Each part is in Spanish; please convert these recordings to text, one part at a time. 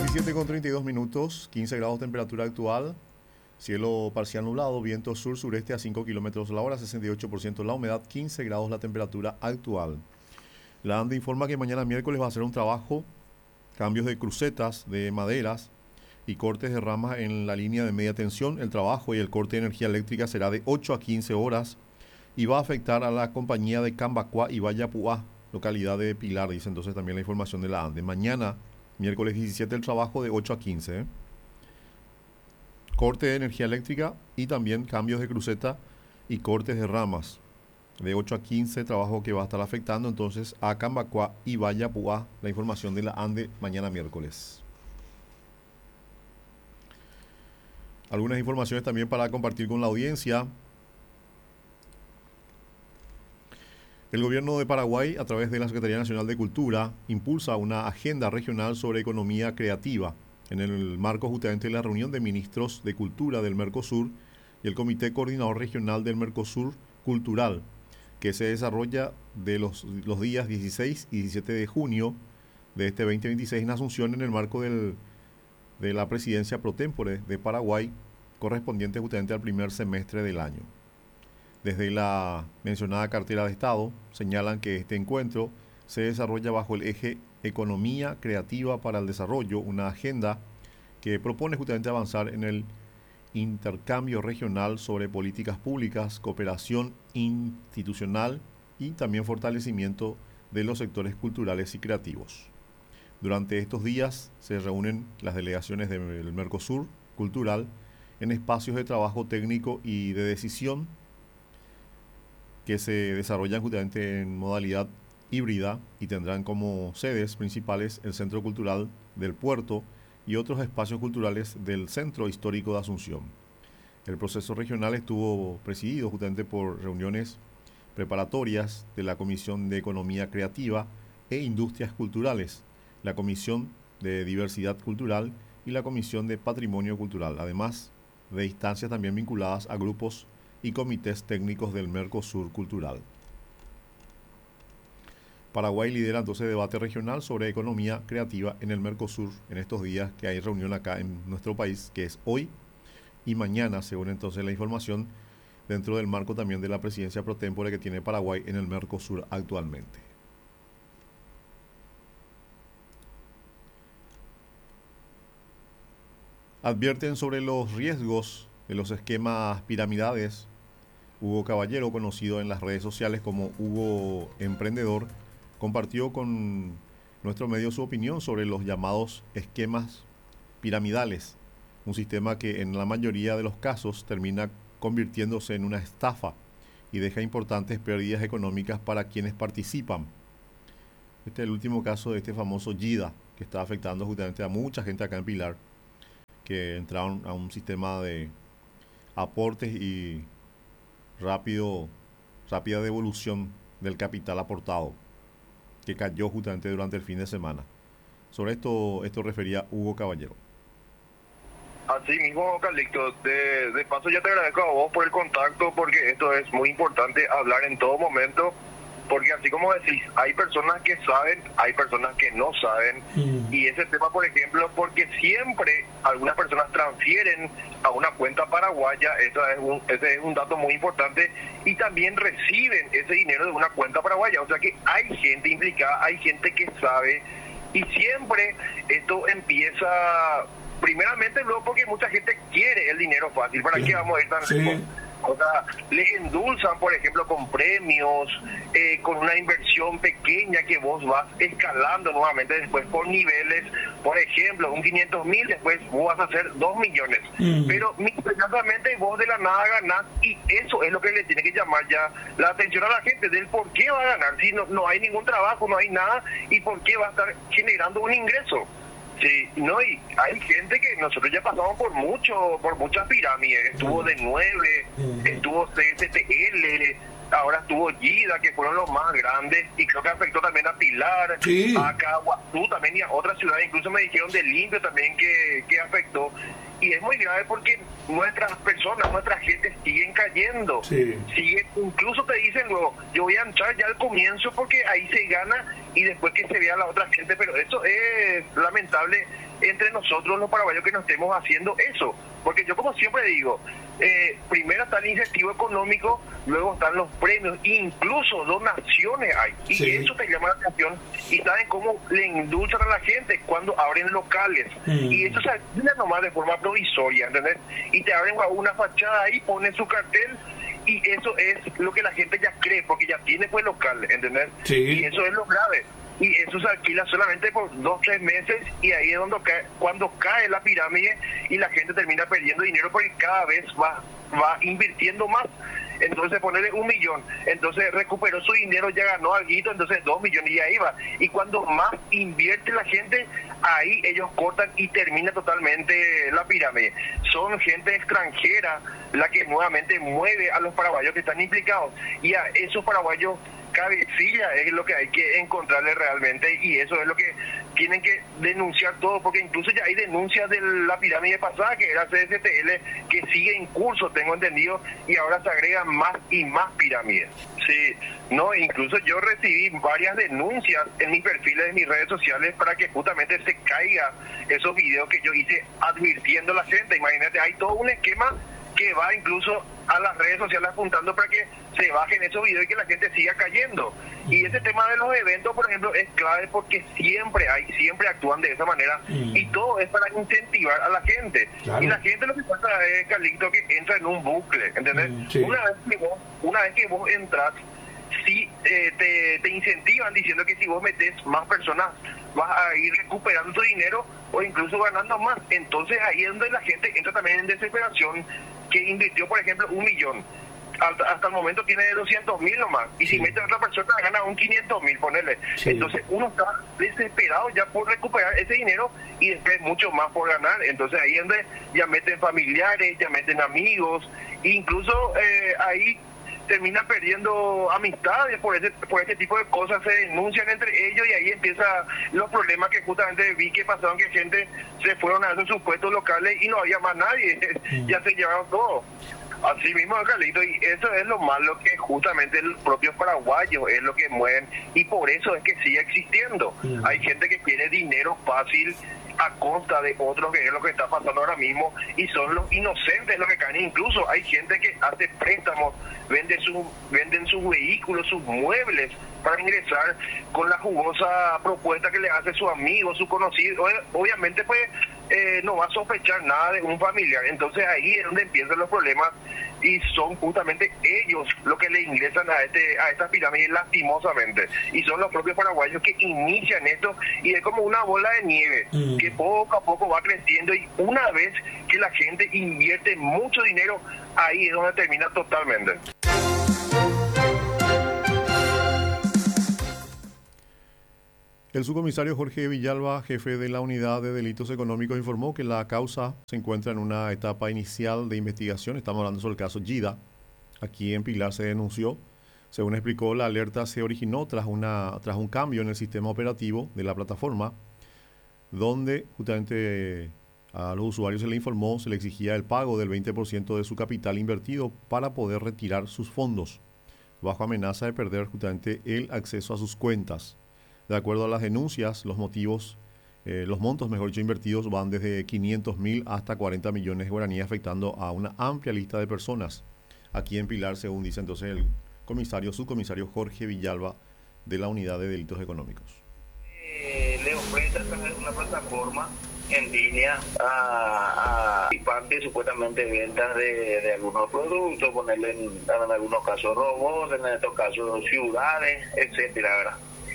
17:32, 15 grados temperatura actual, cielo parcial nublado, viento sur-sureste a 5 kilómetros la hora, 68% la humedad, 15 grados la temperatura actual. La ANDE informa que mañana miércoles va a hacer un trabajo, cambios de crucetas, de maderas y cortes de ramas en la línea de media tensión. El trabajo y el corte de energía eléctrica será de 8 a 15 horas y va a afectar a la compañía de Cambacuá y Vallapuá, localidad de Pilar, dice entonces también la información de la ANDE. Mañana, miércoles 17, el trabajo de 8 a 15. Corte de energía eléctrica y también cambios de cruceta y cortes de ramas. De 8 a 15, trabajo que va a estar afectando entonces a Cambacuá y Vallapuá, la información de la ANDE mañana miércoles. Algunas informaciones también para compartir con la audiencia. El gobierno de Paraguay, a través de la Secretaría Nacional de Cultura, impulsa una agenda regional sobre economía creativa en el marco justamente de la reunión de ministros de Cultura del Mercosur y el Comité Coordinador Regional del Mercosur Cultural, que se desarrolla de los días 16 y 17 de junio de este 2026 en Asunción, en el marco de la presidencia pro tempore de Paraguay, correspondiente justamente al primer semestre del año. Desde la mencionada cartera de Estado, señalan que este encuentro se desarrolla bajo el eje Economía Creativa para el Desarrollo, una agenda que propone justamente avanzar en el intercambio regional sobre políticas públicas, cooperación institucional y también fortalecimiento de los sectores culturales y creativos. Durante estos días se reúnen las delegaciones del Mercosur Cultural en espacios de trabajo técnico y de decisión que se desarrollan justamente en modalidad híbrida y tendrán como sedes principales el Centro Cultural del Puerto y otros espacios culturales del Centro Histórico de Asunción. El proceso regional estuvo presidido justamente por reuniones preparatorias de la Comisión de Economía Creativa e Industrias Culturales, la Comisión de Diversidad Cultural y la Comisión de Patrimonio Cultural, además de instancias también vinculadas a grupos y comités técnicos del Mercosur Cultural. Paraguay lidera entonces debate regional sobre economía creativa en el Mercosur en estos días que hay reunión acá en nuestro país, que es hoy y mañana, según entonces la información, dentro del marco también de la presidencia pro tempore que tiene Paraguay en el Mercosur actualmente. Advierten sobre los riesgos de los esquemas piramidales. Hugo Caballero, conocido en las redes sociales como Hugo Emprendedor, compartió con nuestro medio su opinión sobre los llamados esquemas piramidales, un sistema que en la mayoría de los casos termina convirtiéndose en una estafa y deja importantes pérdidas económicas para quienes participan. Este es el último caso de este famoso GIDA, que está afectando justamente a mucha gente acá en Pilar, que entraron a un sistema de aportes y rápida devolución del capital aportado, que cayó justamente durante el fin de semana. Sobre esto refería Hugo Caballero. Así mismo, Carlito, de paso ya te agradezco a vos por el contacto, porque esto es muy importante hablar en todo momento, porque así como decís, hay personas que saben, hay personas que no saben, y ese tema, por ejemplo, porque siempre algunas personas transfieren a una cuenta paraguaya, ese es un dato muy importante, y también reciben ese dinero de una cuenta paraguaya, o sea que hay gente implicada, hay gente que sabe, y siempre esto empieza, primeramente luego porque mucha gente quiere el dinero fácil, ¿para qué vamos a ir tan lejos? O sea, le endulzan, por ejemplo, con premios, con una inversión pequeña que vos vas escalando nuevamente después por niveles. Por ejemplo, un 500.000, después vos vas a hacer 2 millones. Pero inmediatamente vos de la nada ganás, y eso es lo que le tiene que llamar ya la atención a la gente, del por qué va a ganar si no hay ningún trabajo, no hay nada, y por qué va a estar generando un ingreso. Sí, no, y hay gente que nosotros ya pasamos por muchas pirámides. Estuvo de 9, estuvo CSTL, ahora estuvo GIDA, que fueron los más grandes, y creo que afectó también a Pilar, a Caguazú también, y a otras ciudades. Incluso me dijeron de Limpio también que afectó. Y es muy grave porque nuestras personas, nuestra gente siguen cayendo. Incluso te dicen luego, yo voy a entrar ya al comienzo porque ahí se gana y después que se vea a la otra gente, pero eso es lamentable entre nosotros los paraguayos que nos estemos haciendo eso, porque yo como siempre digo, primero está el incentivo económico, luego están los premios, incluso donaciones hay, y sí, eso te llama la atención, y saben cómo le indultan a la gente cuando abren locales, y eso se alquila nomás de forma provisoria, ¿entendés? Y te abren una fachada ahí, ponen su cartel, y eso es lo que la gente ya cree, porque ya tiene pues local, ¿entendés? Sí. Y eso es lo grave. Y eso se alquila solamente por 2-3 meses, y ahí es cuando cae la pirámide y la gente termina perdiendo dinero porque cada vez va invirtiendo más. Entonces ponerle 1 millón, entonces recuperó su dinero, ya ganó algo, entonces 2 millones y ahí va. Y cuando más invierte la gente, ahí ellos cortan y termina totalmente la pirámide. Son gente extranjera la que nuevamente mueve a los paraguayos que están implicados, y a esos paraguayos cabecilla es lo que hay que encontrarle realmente, y eso es lo que tienen que denunciar todo, porque incluso ya hay denuncias de la pirámide pasada que era CSTL, que sigue en curso, tengo entendido, y ahora se agregan más y más pirámides. Sí, no, incluso yo recibí varias denuncias en mis perfiles de mis redes sociales para que justamente se caiga esos videos que yo hice advirtiendo a la gente. Imagínate, hay todo un esquema que va incluso a las redes sociales apuntando para que se bajen esos videos y que la gente siga cayendo. Y ese tema de los eventos, por ejemplo, es clave porque siempre actúan de esa manera, y todo es para incentivar a la gente. Claro. Y la gente, lo que pasa es, Carlito, que entra en un bucle, ¿entendés? Sí. Una vez que vos entras, sí, te incentivan diciendo que si vos metes más personas vas a ir recuperando tu dinero o incluso ganando más. Entonces ahí es donde la gente entra también en desesperación, que invirtió, por ejemplo, 1 millón. Hasta el momento tiene 200.000 nomás, y si mete a otra persona gana un 500.000, ponerle. Sí. Entonces uno está desesperado ya por recuperar ese dinero y después mucho más por ganar. Entonces ahí es donde ya meten familiares, ya meten amigos, incluso ahí terminan perdiendo amistades por ese tipo de cosas, se denuncian entre ellos, y ahí empiezan los problemas que justamente vi que pasaron, que gente se fueron a esos supuestos locales y no había más nadie, ya se llevaron todo. Así mismo, Carlito, y eso es lo malo, que justamente los propios paraguayos es lo que mueven, y por eso es que sigue existiendo. Hay gente que quiere dinero fácil a costa de otros, que es lo que está pasando ahora mismo, y son los inocentes los que caen. Incluso hay gente que hace préstamos, venden sus vehículos, sus muebles para ingresar con la jugosa propuesta que le hace su amigo, su conocido. Obviamente pues no va a sospechar nada de un familiar. Entonces ahí es donde empiezan los problemas, y son justamente ellos los que le ingresan a estas pirámides, lastimosamente, y son los propios paraguayos que inician esto, y es como una bola de nieve que poco a poco va creciendo, y una vez que la gente invierte mucho dinero, ahí es donde termina totalmente. El subcomisario Jorge Villalba, jefe de la Unidad de Delitos Económicos, informó que la causa se encuentra en una etapa inicial de investigación. Estamos hablando sobre el caso Gida. Aquí en Pilar se denunció. Según explicó, la alerta se originó tras un cambio en el sistema operativo de la plataforma, donde justamente a los usuarios se le informó, se le exigía el pago del 20% de su capital invertido para poder retirar sus fondos, bajo amenaza de perder justamente el acceso a sus cuentas. De acuerdo a las denuncias, los montos, invertidos van desde 500.000 hasta 40 millones de guaraníes, afectando a una amplia lista de personas. Aquí en Pilar, según dice entonces el subcomisario Jorge Villalba, de la Unidad de Delitos Económicos. Le ofrece a través de una plataforma en línea a participantes, supuestamente ventas de algunos productos, ponerle en algunos casos robots, en estos casos ciudades, etcétera, ¿verdad?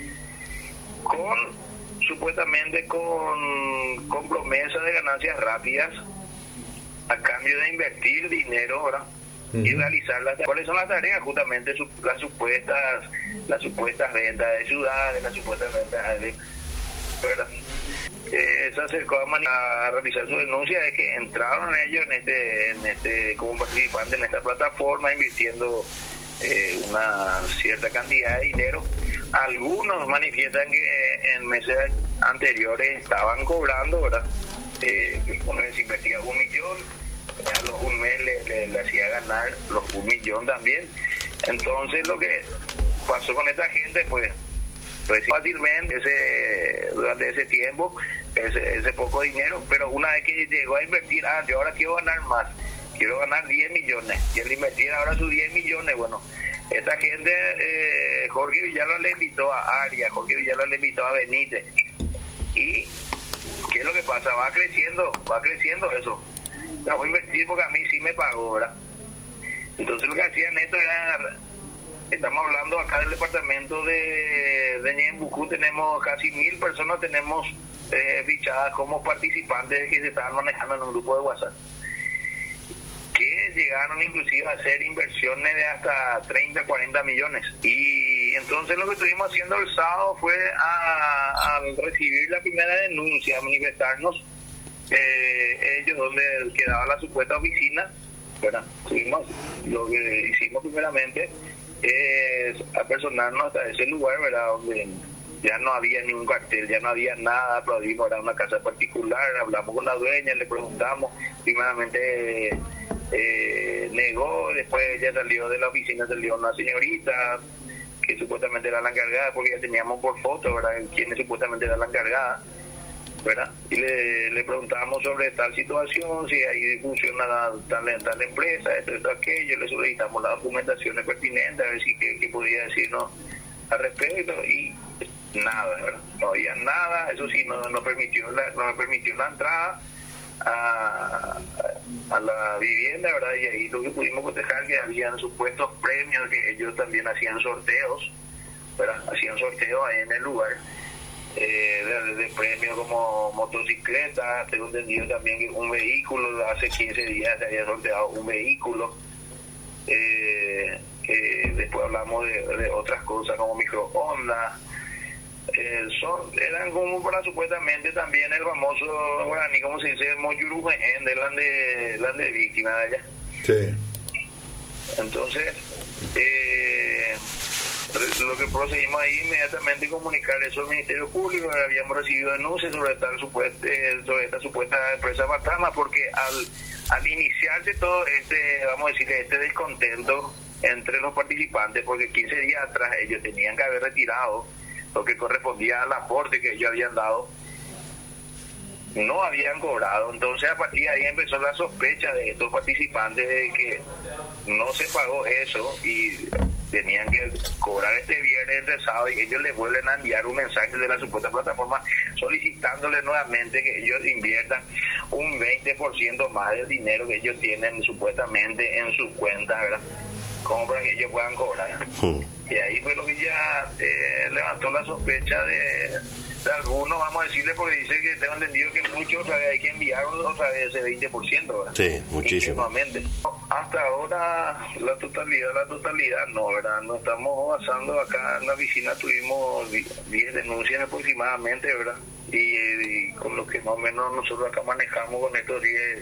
Supuestamente con promesa de ganancias rápidas a cambio de invertir dinero, ¿verdad? Y realizar ¿cuáles son las tareas? Justamente las supuestas ventas de ciudades, las supuestas ventas de, ¿verdad? Se acercó a realizar su denuncia de que entraron ellos como participantes en esta plataforma, invirtiendo una cierta cantidad de dinero. Algunos manifiestan que en meses anteriores estaban cobrando, ¿verdad? Uno se investiga 1 millón, a los un mes le hacía ganar los 1 millón también. Entonces lo que pasó con esta gente, pues fácilmente durante ese tiempo, ese poco dinero, pero una vez que llegó a invertir, yo ahora quiero ganar más, quiero ganar 10 millones, y al invertir ahora sus 10 millones, bueno, esta gente, Jorge Villalba le invitó a Arias, Jorge Villalba le invitó a Benítez, y ¿qué es lo que pasa? Va creciendo eso. La voy a invertir porque a mí sí me pagó, ¿verdad? Entonces lo que hacían esto era, estamos hablando acá del departamento de Ñembucú, tenemos casi 1000 personas, tenemos fichadas como participantes que se estaban manejando en un grupo de WhatsApp, que llegaron inclusive a hacer inversiones de hasta 30, 40 millones. Y entonces lo que estuvimos haciendo el sábado fue al recibir la primera denuncia, a manifestarnos ellos donde quedaba la supuesta oficina, ¿verdad? Lo que hicimos primeramente es apersonarnos hasta ese lugar, ¿verdad? Donde ya no había ningún cartel, ya no había nada, aplaudimos, era una casa particular, hablamos con la dueña, le preguntamos, primeramente negó, después ella salió de la oficina, salió una señorita que supuestamente era la encargada, porque ya teníamos por foto, ¿verdad?, quién supuestamente era la encargada, ¿verdad? Y le preguntábamos sobre tal situación, si ahí funciona tal empresa, esto, aquello, le solicitamos las documentaciones pertinentes, a ver si qué podía decirnos al respecto, y nada, ¿verdad? No había nada, eso sí, no me permitió la entrada a la vivienda, ¿verdad? Y ahí lo que pudimos cotejar que habían supuestos premios, que ellos también hacían sorteos, ¿verdad? Hacían sorteos ahí en el lugar, de premios como motocicletas, tengo entendido también que un vehículo, hace 15 días se había sorteado un vehículo, después hablamos de otras cosas como microondas, eran como para supuestamente también el famoso guaraní, como se dice, moyurujeen de víctimas de allá. Sí. Entonces, lo que procedimos ahí inmediatamente comunicar eso al Ministerio Público. Habíamos recibido denuncias sobre esta supuesta empresa fantasma, porque al iniciarse todo vamos a decir, este descontento entre los participantes, porque 15 días atrás ellos tenían que haber retirado lo que correspondía al aporte que ellos habían dado, no habían cobrado. Entonces a partir de ahí empezó la sospecha de estos participantes de que no se pagó eso y tenían que cobrar este viernes, este sábado, y ellos les vuelven a enviar un mensaje de la supuesta plataforma solicitándole nuevamente que ellos inviertan un 20% más del dinero que ellos tienen supuestamente en sus cuentas, ¿verdad?, como para que ellos puedan cobrar. Y ahí fue lo que ya levantó la sospecha de algunos, vamos a decirle, porque dice que tengo entendido que muchos otra vez hay que enviar otra vez ese 20%, ¿verdad? Sí, muchísimo. Hasta ahora la totalidad no, ¿verdad? Nos estamos basando acá en la oficina, tuvimos 10 denuncias aproximadamente, ¿verdad? Y con lo que más o menos nosotros acá manejamos con estos 10